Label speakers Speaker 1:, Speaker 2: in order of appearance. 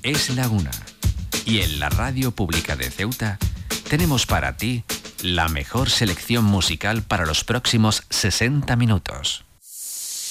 Speaker 1: es la 1. Y en la Radio Pública de Ceuta tenemos para ti la mejor selección musical para los próximos 60 minutos.